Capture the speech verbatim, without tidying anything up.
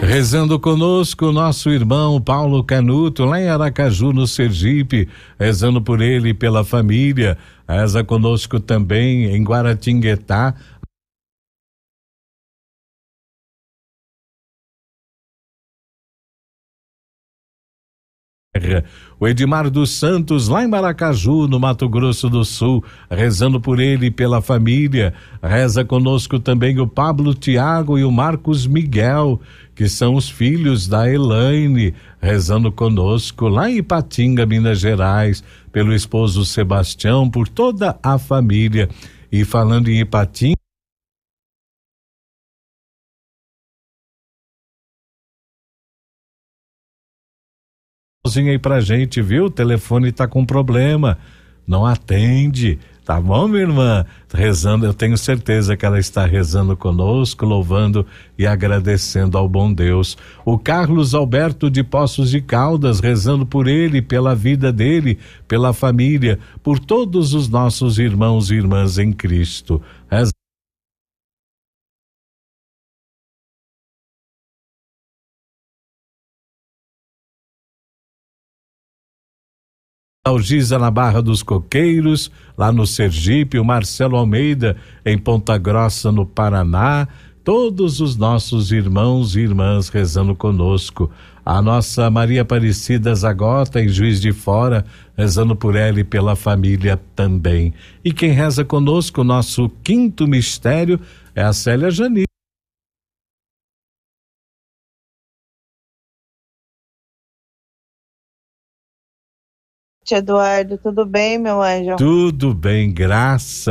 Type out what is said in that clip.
Rezando conosco, nosso irmão Paulo Canuto, lá em Aracaju, no Sergipe, rezando por ele e pela família. Reza conosco também em Guaratinguetá. O Edmar dos Santos, lá em Maracaju, no Mato Grosso do Sul, rezando por ele e pela família. Reza conosco também o Pablo Tiago e o Marcos Miguel, que são os filhos da Elaine, rezando conosco lá em Ipatinga, Minas Gerais, pelo esposo Sebastião, por toda a família. E falando em Ipatinga, aí pra gente, viu? O telefone tá com problema, não atende, tá bom, minha irmã? Rezando, eu tenho certeza que ela está rezando conosco, louvando e agradecendo ao bom Deus. O Carlos Alberto de Poços de Caldas, rezando por ele, pela vida dele, pela família, por todos os nossos irmãos e irmãs em Cristo. Reza Algisa na Barra dos Coqueiros, lá no Sergipe, o Marcelo Almeida em Ponta Grossa, no Paraná, todos os nossos irmãos e irmãs rezando conosco. A nossa Maria Aparecida Zagota em Juiz de Fora, rezando por ela e pela família também. E quem reza conosco, nosso quinto mistério, é a Célia Jani. Eduardo, tudo bem, meu anjo? Tudo bem, graças